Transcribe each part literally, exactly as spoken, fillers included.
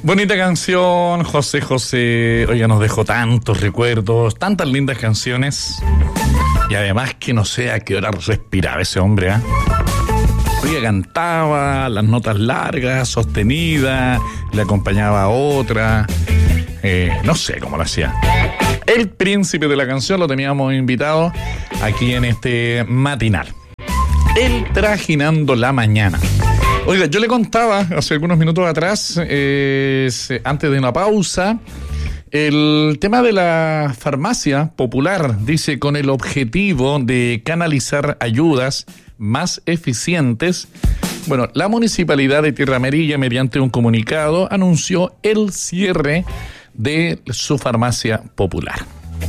Bonita canción, José José. Oiga, nos dejó tantos recuerdos, tantas lindas canciones. Y además que no sé a qué hora respiraba ese hombre, ¿eh? Oiga, cantaba las notas largas, sostenidas, le acompañaba a otra. Eh, no sé cómo lo hacía. El príncipe de la canción lo teníamos invitado aquí en este matinal. El Trajinando la Mañana. Oiga, yo le contaba hace algunos minutos atrás, eh, antes de una pausa, el tema de la farmacia popular, dice, con el objetivo de canalizar ayudas más eficientes. Bueno, la Municipalidad de Tierra Amarilla, mediante un comunicado, anunció el cierre de su farmacia popular.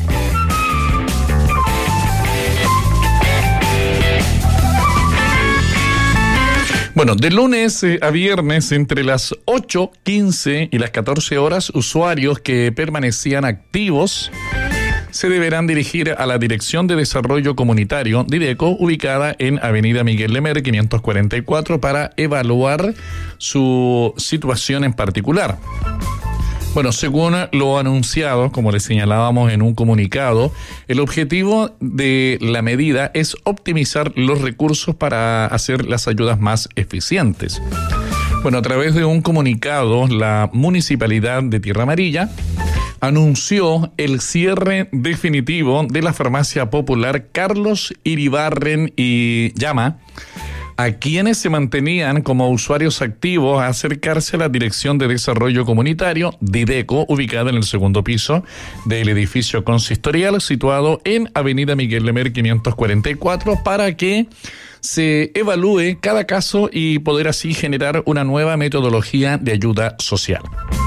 Bueno, de lunes a viernes, entre las ocho quince y las catorce horas, usuarios que permanecían activos se deberán dirigir a la Dirección de Desarrollo Comunitario, Dideco, ubicada en Avenida Miguel Lemer, quinientos cuarenta y cuatro, para evaluar su situación en particular. Bueno, según lo anunciado, como le señalábamos en un comunicado, el objetivo de la medida es optimizar los recursos para hacer las ayudas más eficientes. Bueno, a través de un comunicado, la Municipalidad de Tierra Amarilla anunció el cierre definitivo de la farmacia popular Carlos Iribarren y Llama, a quienes se mantenían como usuarios activos a acercarse a la Dirección de Desarrollo Comunitario, Dideco, ubicada en el segundo piso del edificio consistorial, situado en Avenida Miguel Lemer quinientos cuarenta y cuatro, para que se evalúe cada caso y poder así generar una nueva metodología de ayuda social.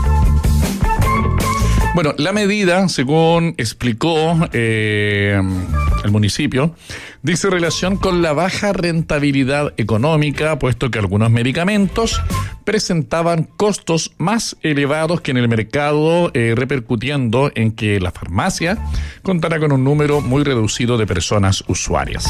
Bueno, la medida, según explicó eh, el municipio, dice relación con la baja rentabilidad económica, puesto que algunos medicamentos presentaban costos más elevados que en el mercado, eh, repercutiendo en que la farmacia contará con un número muy reducido de personas usuarias.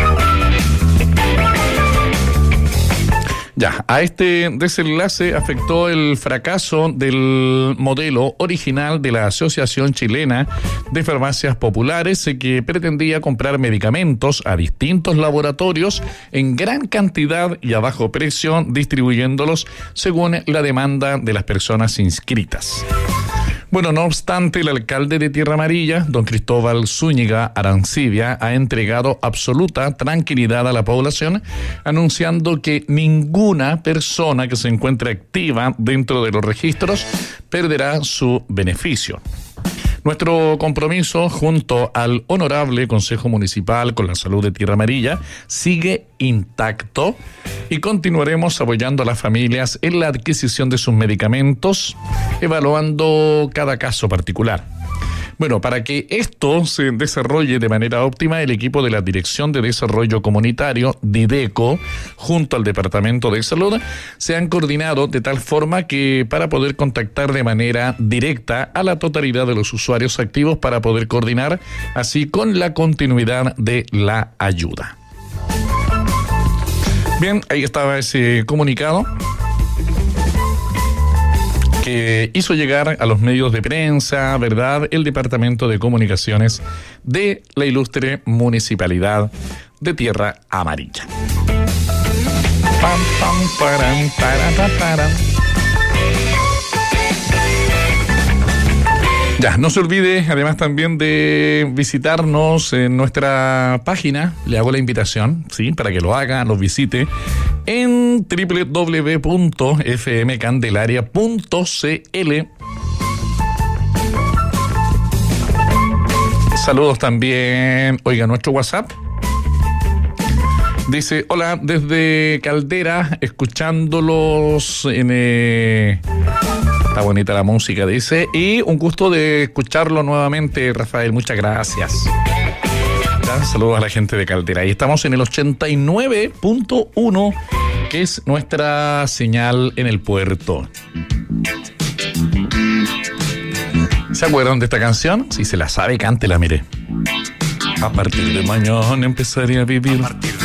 Ya, a este desenlace afectó el fracaso del modelo original de la Asociación Chilena de Farmacias Populares, que pretendía comprar medicamentos a distintos laboratorios en gran cantidad y a bajo precio, distribuyéndolos según la demanda de las personas inscritas. Bueno, no obstante, el alcalde de Tierra Amarilla, don Cristóbal Zúñiga Arancibia, ha entregado absoluta tranquilidad a la población, anunciando que ninguna persona que se encuentre activa dentro de los registros perderá su beneficio. Nuestro compromiso junto al Honorable Consejo Municipal con la Salud de Tierra Amarilla sigue intacto y continuaremos apoyando a las familias en la adquisición de sus medicamentos, evaluando cada caso particular. Bueno, para que esto se desarrolle de manera óptima, el equipo de la Dirección de Desarrollo Comunitario, Dideco, junto al Departamento de Salud, se han coordinado de tal forma que para poder contactar de manera directa a la totalidad de los usuarios activos para poder coordinar así con la continuidad de la ayuda. Bien, ahí estaba ese comunicado que hizo llegar a los medios de prensa, ¿verdad?, el Departamento de Comunicaciones de la ilustre Municipalidad de Tierra Amarilla. Pam, pam, param, para, para. Ya, no se olvide además también de visitarnos en nuestra página. Le hago la invitación, sí, para que lo haga, lo visite en doble u doble u doble u punto f m candelaria punto c l. Saludos también, oiga, nuestro WhatsApp. Dice, hola, desde Caldera, escuchándolos en... Eh... Está bonita la música, dice. Y un gusto de escucharlo nuevamente, Rafael. Muchas gracias. Ya, saludos a la gente de Caldera. Y estamos en el ochenta y nueve punto uno, que es nuestra señal en el puerto. ¿Se acuerdan de esta canción? Si se la sabe, cántela, mire. A partir de mañana empezaré a vivir. A partir de